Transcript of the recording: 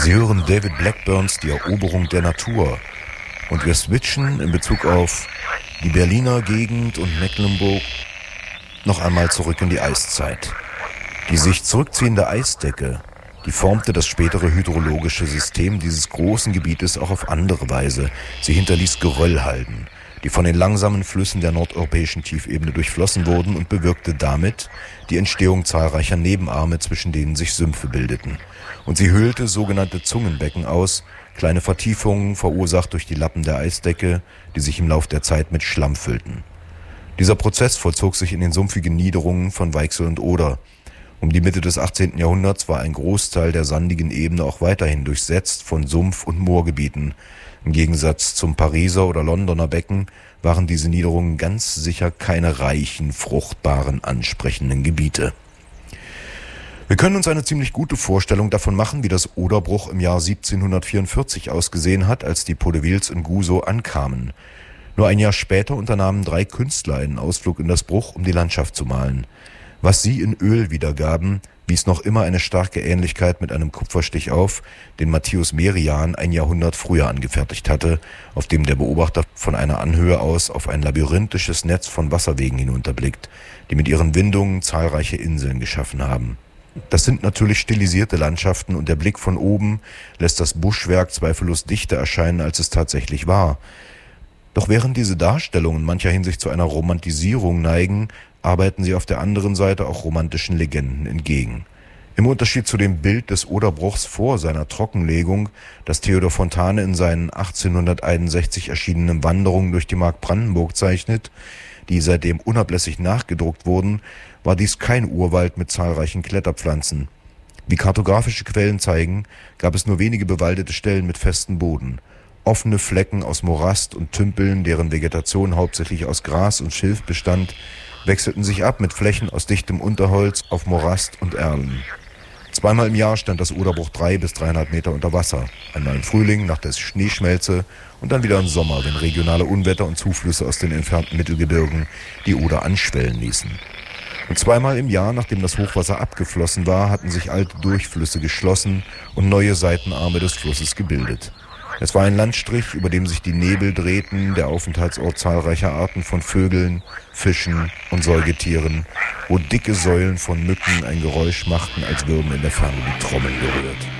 Sie hören David Blackburns Die Eroberung der Natur. Und wir switchen in Bezug auf die Berliner Gegend und Mecklenburg noch einmal zurück in die Eiszeit. Die sich zurückziehende Eisdecke, die formte das spätere hydrologische System dieses großen Gebietes auch auf andere Weise. Sie hinterließ Geröllhalden, die von den langsamen Flüssen der nordeuropäischen Tiefebene durchflossen wurden und bewirkte damit die Entstehung zahlreicher Nebenarme, zwischen denen sich Sümpfe bildeten. Und sie höhlte sogenannte Zungenbecken aus, kleine Vertiefungen verursacht durch die Lappen der Eisdecke, die sich im Lauf der Zeit mit Schlamm füllten. Dieser Prozess vollzog sich in den sumpfigen Niederungen von Weichsel und Oder. Um die Mitte des 18. Jahrhunderts war ein Großteil der sandigen Ebene auch weiterhin durchsetzt von Sumpf- und Moorgebieten. Im Gegensatz zum Pariser oder Londoner Becken waren diese Niederungen ganz sicher keine reichen, fruchtbaren, ansprechenden Gebiete. Wir können uns eine ziemlich gute Vorstellung davon machen, wie das Oderbruch im Jahr 1744 ausgesehen hat, als die Podevilles in Gusow ankamen. Nur ein Jahr später unternahmen 3 Künstler einen Ausflug in das Bruch, um die Landschaft zu malen. Was sie in Öl wiedergaben, wies noch immer eine starke Ähnlichkeit mit einem Kupferstich auf, den Matthäus Merian ein Jahrhundert früher angefertigt hatte, auf dem der Beobachter von einer Anhöhe aus auf ein labyrinthisches Netz von Wasserwegen hinunterblickt, die mit ihren Windungen zahlreiche Inseln geschaffen haben. Das sind natürlich stilisierte Landschaften und der Blick von oben lässt das Buschwerk zweifellos dichter erscheinen, als es tatsächlich war. Doch während diese Darstellungen in mancher Hinsicht zu einer Romantisierung neigen, arbeiten sie auf der anderen Seite auch romantischen Legenden entgegen. Im Unterschied zu dem Bild des Oderbruchs vor seiner Trockenlegung, das Theodor Fontane in seinen 1861 erschienenen Wanderungen durch die Mark Brandenburg zeichnet, die seitdem unablässig nachgedruckt wurden, war dies kein Urwald mit zahlreichen Kletterpflanzen. Wie kartografische Quellen zeigen, gab es nur wenige bewaldete Stellen mit festem Boden. Offene Flecken aus Morast und Tümpeln, deren Vegetation hauptsächlich aus Gras und Schilf bestand, wechselten sich ab mit Flächen aus dichtem Unterholz auf Morast und Erlen. Zweimal im Jahr stand das Oderbruch 300 bis 300 Meter unter Wasser. Einmal im Frühling nach der Schneeschmelze und dann wieder im Sommer, wenn regionale Unwetter und Zuflüsse aus den entfernten Mittelgebirgen die Oder anschwellen ließen. Und zweimal im Jahr, nachdem das Hochwasser abgeflossen war, hatten sich alte Durchflüsse geschlossen und neue Seitenarme des Flusses gebildet. Es war ein Landstrich, über dem sich die Nebel drehten, der Aufenthaltsort zahlreicher Arten von Vögeln, Fischen und Säugetieren, wo dicke Säulen von Mücken ein Geräusch machten, als würden in der Ferne die Trommeln gerührt.